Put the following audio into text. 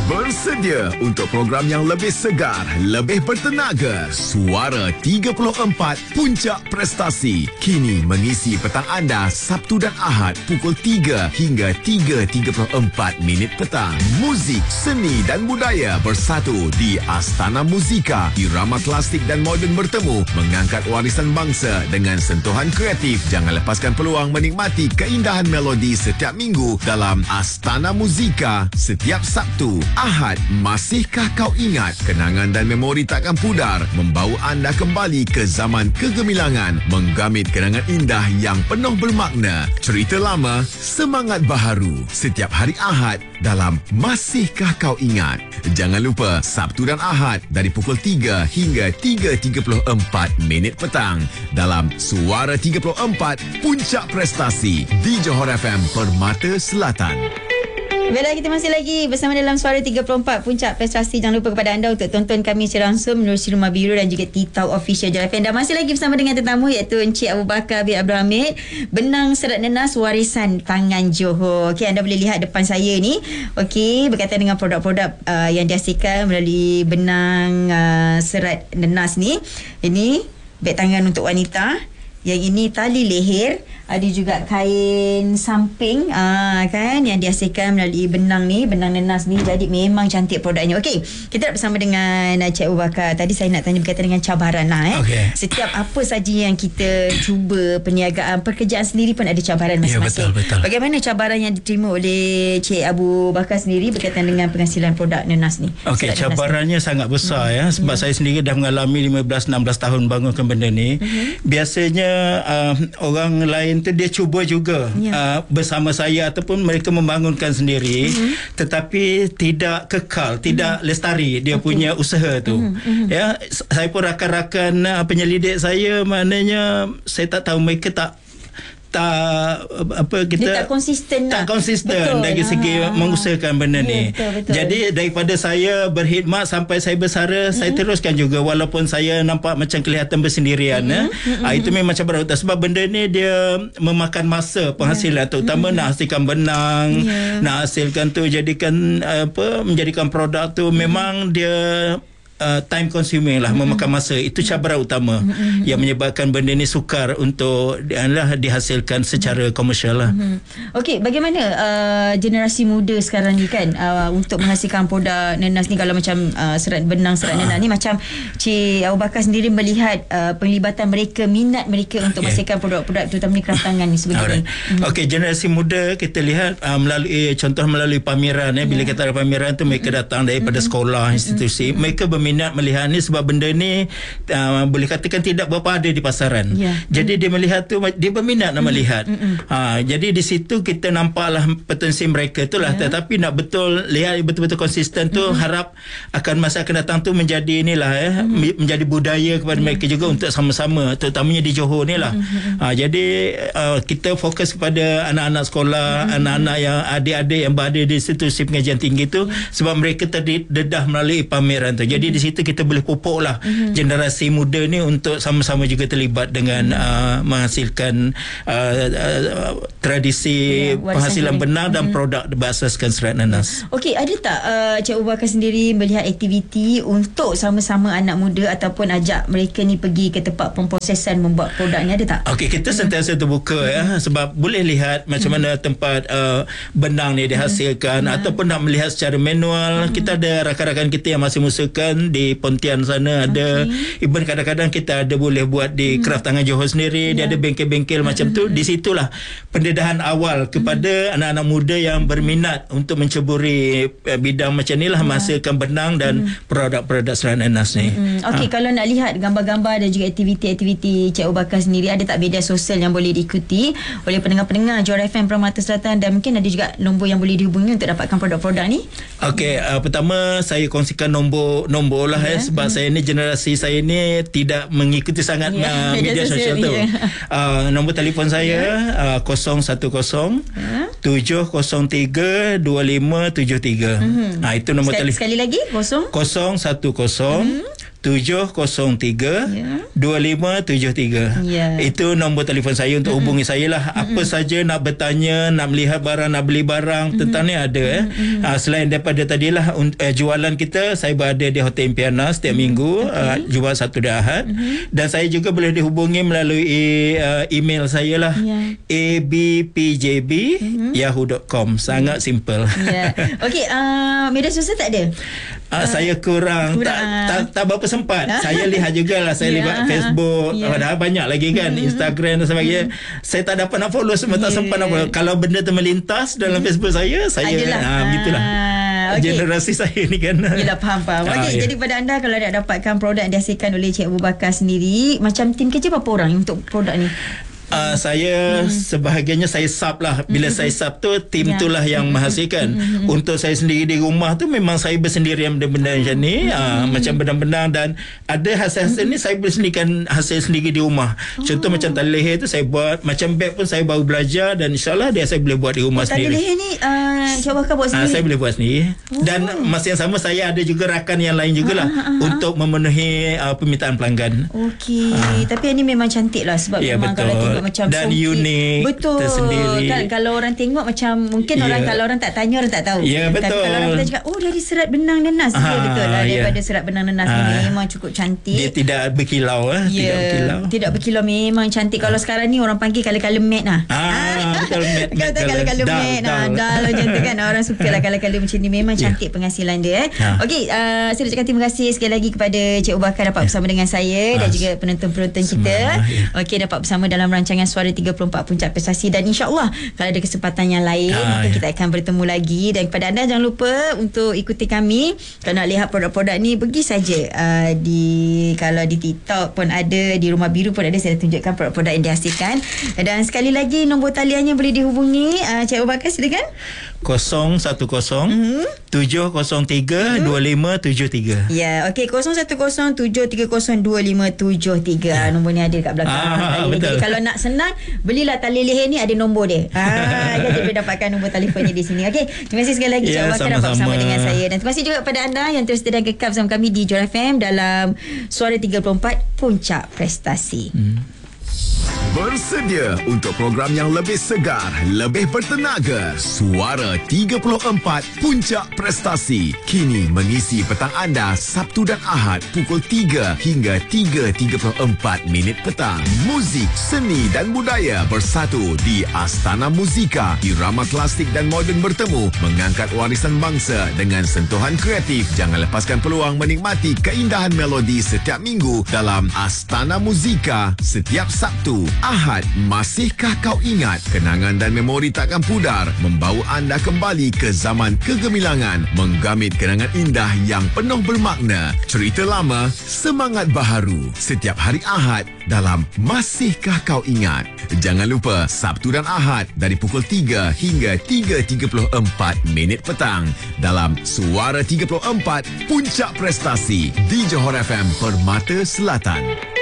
Bersedia untuk program yang lebih segar, lebih bertenaga. Suara 34 Puncak Prestasi kini mengisi petang anda Sabtu dan Ahad pukul 3 hingga 3.34 minit petang. Muzik, seni dan budaya bersatu di Astana Muzika. Irama klasik dan moden bertemu mengangkat warisan bangsa dengan sentuhan kreatif. Jangan lepaskan peluang menikmati keindahan melodi setiap minggu dalam Astana Muzika setiap Sabtu. Ahad, masihkah kau ingat? Kenangan dan memori takkan pudar, membawa anda kembali ke zaman kegemilangan, menggamit kenangan indah yang penuh bermakna. Cerita lama, semangat baharu. Setiap hari Ahad dalam Masihkah Kau Ingat? Jangan lupa Sabtu dan Ahad dari pukul 3 hingga 3.34 minit petang dalam Suara 34 Puncak Prestasi di Johor FM Permata Selatan. Baiklah, kita masih lagi bersama dalam Suara 34 Puncak Prestasi. Jangan lupa kepada anda untuk tonton kami secara langsung menerusi Rumah Biru dan juga Titau Official Johor FM. Dan masih lagi bersama dengan tetamu iaitu Encik Abu Bakar bin Abdul Hamid, Benang Serat Nenas Warisan Tangan Johor. Okey, anda boleh lihat depan saya ni. Okey, berkaitan dengan produk-produk yang dihasilkan melalui benang serat nenas ni. Ini beg tangan untuk wanita. Yang ini tali leher, ada juga kain samping kan yang dihasilkan melalui benang ni, benang nenas ni. Jadi memang cantik produknya. Okey, kita nak bersama dengan Cik Abu Bakar. Tadi saya nak tanya berkaitan dengan cabaran lah okay. Setiap apa saja yang kita cuba perniagaan, pekerjaan sendiri pun ada cabaran masing-masing. Ya, betul. Bagaimana cabaran yang diterima oleh Cik Abu Bakar sendiri berkaitan dengan penghasilan produk nenas ni? Okey, cabarannya sangat besar ya, sebab saya sendiri dah mengalami 15-16 tahun bangunkan benda ni. Biasanya orang lain tu dia cuba juga bersama saya ataupun mereka membangunkan sendiri, tetapi tidak kekal, tidak lestari dia punya usaha tu. Ya, saya pun rakan-rakan penyelidik saya, maknanya saya tak tahu mereka dia tak konsisten dari segi mengusahakan benda ni. Betul. Jadi daripada saya berkhidmat sampai saya bersara, saya teruskan juga walaupun saya nampak macam kelihatan bersendirian. Itu memang cabaran utama sebab benda ni dia memakan masa penghasilan, terutama nak hasilkan benang, nak hasilkan tu jadikan menjadikan produk tu memang dia time consuming lah, memakan masa. Itu cabaran utama yang menyebabkan benda ni sukar untuk dihasilkan secara komersial lah. Okey, bagaimana generasi muda sekarang ni kan untuk menghasilkan produk nenas ni? Kalau macam benang serat nenas ni, macam Cik Abu Bakar sendiri melihat penglibatan mereka, minat mereka untuk menghasilkan produk-produk terutama ni keratangan ni sebagainya. Okey, generasi muda kita lihat melalui pameran bila kita ada pameran tu, mereka datang daripada sekolah, institusi, mereka minat melihat ni sebab benda ni boleh katakan tidak berapa ada di pasaran. Jadi dia melihat tu, dia berminat nak melihat. Jadi di situ kita nampaklah potensi mereka tu lah. Tetapi nak lihat betul-betul konsisten tu, harap akan masa akan datang tu menjadi inilah menjadi budaya kepada mereka juga untuk sama-sama, terutamanya di Johor ni lah. Jadi kita fokus kepada anak-anak sekolah, anak-anak yang adik-adik yang berada di institusi pengajian tinggi tu, sebab mereka terdedah melalui pameran tu. Jadi di situ kita boleh pupuk lah generasi muda ni untuk sama-sama juga terlibat dengan menghasilkan tradisi penghasilan benang dan produk berasaskan serat nenas. Okey, ada tak Cik Abu Bakar sendiri melihat aktiviti untuk sama-sama anak muda ataupun ajak mereka ni pergi ke tempat pemprosesan membuat produknya, ada tak? Okey, kita sentiasa terbuka sebab boleh lihat macam mana tempat benang ni dihasilkan ataupun nak melihat secara manual. Kita ada rakan-rakan kita yang masih usahakan di Pontian sana ada. Even kadang-kadang kita ada boleh buat di Kraft Tangan Johor sendiri. Dia ada bengkel-bengkel macam tu. Di situlah pendedahan awal kepada anak-anak muda yang berminat untuk menceburi bidang macam ni lah, menghasilkan benang dan produk-produk serat nenas ni. Okey, kalau nak lihat gambar-gambar dan juga aktiviti-aktiviti Cik Abu Bakar sendiri, ada tak media sosial yang boleh diikuti oleh pendengar-pendengar Johor FM Permata Selatan, dan mungkin ada juga nombor yang boleh dihubungi untuk dapatkan produk-produk ni? Okey, pertama saya kongsikan nombor lah sebab saya ni, generasi saya ni tidak mengikuti sangat media sosial tu. Nombor telefon saya 010 703 2573. Itu nombor telefon. Sekali lagi 010 703-2573. Itu nombor telefon saya untuk hubungi saya lah. Apa saja nak bertanya, nak melihat barang, nak beli barang tentang ni ada. Selain daripada tadilah jualan kita, saya berada di Hotel Impiana setiap minggu, jual Sabtu dan Ahad. Dan saya juga boleh dihubungi melalui email saya lah, abpjb@yahoo.com. Sangat simple. Okey, media sosial tak ada? Saya kurang tak berapa sempat. Saya lihat jugalah, saya lihat Facebook, padahal banyak lagi kan, Instagram dan sebagainya. Saya tak dapat nak follow semua, tak sempat nak follow. Kalau benda tu melintas dalam Facebook saya begitulah. Generasi saya ni kan. Yelah, faham. Okey, jadi pada anda kalau nak dapatkan produk yang dihasilkan oleh Cik Abu Bakar sendiri, macam tim kerja berapa orang untuk produk ni? Saya sebahagiannya saya sub lah. Bila saya sub tu, tim tu lah yang menghasilkan. Untuk saya sendiri di rumah tu, memang saya bersendirian benda-benda macam ni, macam benang-benang, dan ada hasil-hasil ni saya bersendirikan hasil sendiri di rumah. Contoh macam tali leher tu saya buat, macam beg pun saya baru belajar, dan insyaAllah dia saya boleh buat di rumah sendiri. Tali leher ni Cik Bakar buat sendiri? Saya boleh buat sendiri. Dan masa yang sama saya ada juga rakan yang lain jugalah untuk memenuhi permintaan pelanggan. Okey, tapi ini memang cantik lah, sebab memang betul. Kalau tengok macam dan unik, betul, tersendiri kan, kalau orang tengok macam mungkin kalau orang tak tanya, orang tak tahu. Betul. Tapi kalau orang kita cakap dari serat benang dan nas, betul lah, daripada serat benang dan nas ni memang cukup cantik. Dia tidak berkilau tidak berkilau, memang cantik. Kalau sekarang ni orang panggil color matte lah. Betul, matte. Kata color matte dah macam tu kan, orang suka lah color macam ni, memang cantik penghasilan dia. Okey, saya ucapkan terima kasih sekali lagi kepada Cik Abu Bakar dapat bersama dengan saya dan juga penonton-penonton kita. Okey, dapat bersama dalam rancangan Suara 34 Puncak Prestasi, dan insyaAllah kalau ada kesempatan yang lain kita akan bertemu lagi. Dan kepada anda, jangan lupa untuk ikuti kami. Kalau nak lihat produk-produk ni, pergi saja kalau di TikTok pun ada, di Rumah Biru pun ada, saya dah tunjukkan produk-produk yang dihasilkan. Dan sekali lagi nombor taliannya boleh dihubungi. Cik Abu Bakar, silakan. 010-703-2573. Okey, 010-730-2573. Nombor ni ada dekat belakang. Jadi kalau nak senang, belilah tali leher ni, ada nombor dia. Jadi boleh dapatkan nombor telefonnya di sini. Okey, terima kasih sekali lagi Cik Abu Bakar dapat bersama dengan saya, dan terima kasih juga kepada anda yang terus setia dan kekal bersama kami di Johor FM dalam Suara 34 Puncak Prestasi. Bersedia untuk program yang lebih segar, lebih bertenaga. Suara 34 Puncak Prestasi kini mengisi petang anda Sabtu dan Ahad pukul 3 hingga 3.34 petang. Muzik, seni dan budaya bersatu di Astana Muzika. Irama klasik dan moden bertemu, mengangkat warisan bangsa dengan sentuhan kreatif. Jangan lepaskan peluang menikmati keindahan melodi setiap minggu dalam Astana Muzika setiap Sabtu. Ahad, masihkah kau ingat? Kenangan dan memori takkan pudar, membawa anda kembali ke zaman kegemilangan, menggamit kenangan indah yang penuh bermakna. Cerita lama, semangat baharu. Setiap hari Ahad dalam Masihkah Kau Ingat. Jangan lupa, Sabtu dan Ahad dari pukul 3 hingga 3.34 petang dalam Suara 34 Puncak Prestasi di Johor FM Permata Selatan.